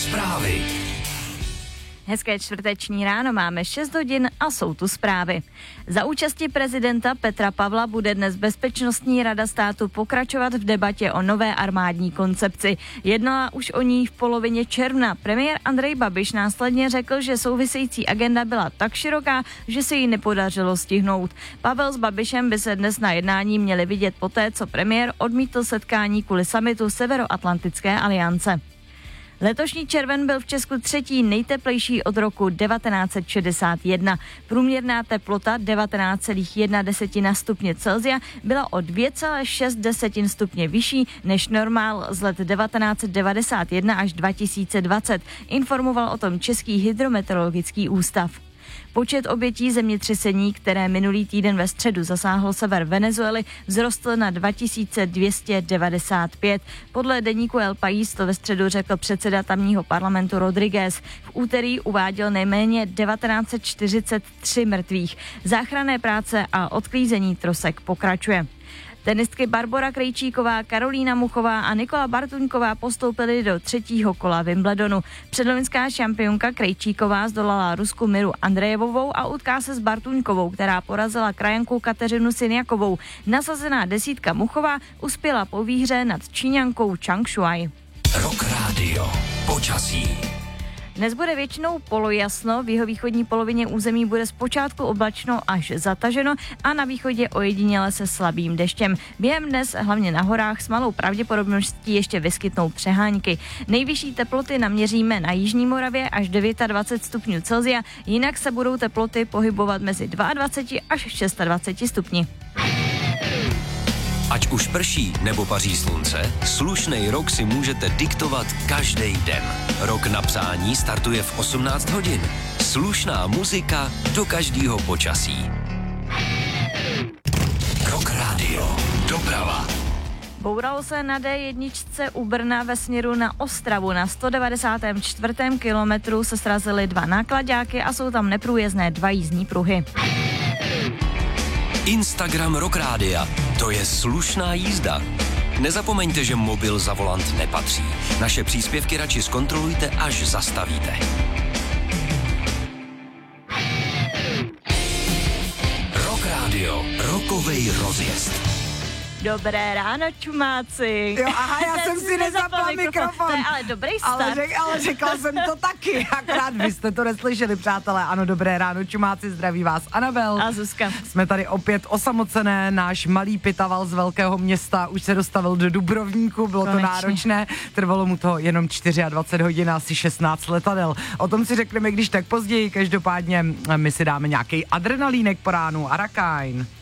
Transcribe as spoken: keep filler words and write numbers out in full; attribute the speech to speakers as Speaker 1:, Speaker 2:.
Speaker 1: Zprávy.
Speaker 2: Hezké čtvrteční ráno, máme šest hodin a jsou tu zprávy. Za účasti prezidenta Petra Pavla bude dnes Bezpečnostní rada státu pokračovat v debatě o nové armádní koncepci. Jednala už o ní v polovině června. Premiér Andrej Babiš následně řekl, že související agenda byla tak široká, že se jí nepodařilo stihnout. Pavel s Babišem by se dnes na jednání měli vidět poté, co premiér odmítl setkání kvůli summitu Severoatlantické aliance. Letošní červen byl v Česku třetí nejteplejší od roku devatenáct set šedesát jedna. Průměrná teplota devatenáct celá jedna stupně Celsia byla o dvě celá šest stupně vyšší než normál z let devatenáct set devadesát jedna až dva tisíce dvacet, informoval o tom Český hydrometeorologický ústav. Počet obětí zemětřesení, které minulý týden ve středu zasáhlo sever Venezuely, vzrostl na dva tisíce dvě stě devadesát pět. Podle deníku El País to ve středu řekl předseda tamního parlamentu Rodriguez. V úterý uváděl nejméně devatenáct set čtyřicet tři mrtvých. Záchranné práce a odklízení trosek pokračuje. Tenistky Barbora Krejčíková, Karolína Muchová a Nikola Bartuňková postoupily do třetího kola Wimbledonu. Předloňská šampionka Krejčíková zdolala Rusku Miru Andrejevovou a utká se s Bartuňkovou, která porazila krajanku Kateřinu Sinjakovou. Nasazená desítka Muchová uspěla po výhře nad Číňankou Chang Shuai.
Speaker 1: Rock Radio. Počasí.
Speaker 2: Dnes bude většinou polojasno, v jihovýchodní polovině území bude zpočátku oblačno až zataženo a na východě ojediněle se slabým deštěm. Během dnes hlavně na horách s malou pravděpodobností ještě vyskytnou přehánky. Nejvyšší teploty naměříme na jižní Moravě až dvacet devět stupňů Celsia, jinak se budou teploty pohybovat mezi dvacet dva až dvacet šest stupni.
Speaker 1: Ať už prší nebo paří slunce, slušnej rok si můžete diktovat každý den. Rok na přání startuje v osmnáct hodin. Slušná muzika do každého počasí. Rock Radio. Doprava.
Speaker 2: Bouralo se na dé jedna u Brna ve směru na Ostravu. Na sto devadesátém čtvrtém kilometru se srazily dva náklaďáky a jsou tam neprůjezdné dva jízdní pruhy.
Speaker 1: Instagram Rock Rádia. To je slušná jízda. Nezapomeňte, že mobil za volant nepatří. Naše příspěvky radši zkontrolujte, až zastavíte. Rock Radio. Rokovej rozjezd.
Speaker 2: Dobré ráno, čumáci.
Speaker 3: Jo, aha, já jsem si nezapla mikrofon.
Speaker 2: To je ale dobrý start.
Speaker 3: Ale, řek, ale řekla jsem to taky, akorát vy jste to neslyšeli, přátelé. Ano, dobré ráno, čumáci, zdraví vás Anabel.
Speaker 2: A Zuzka.
Speaker 3: Jsme tady opět osamocené, náš malý pitaval z velkého města už se dostavil do Dubrovníku, bylo Konečně. to náročné, trvalo mu to jenom dvacet čtyři hodin, asi šestnáct letadel. O tom si řekneme když tak později, každopádně my si dáme nějaký adrenalínek po ránu, Arakajn.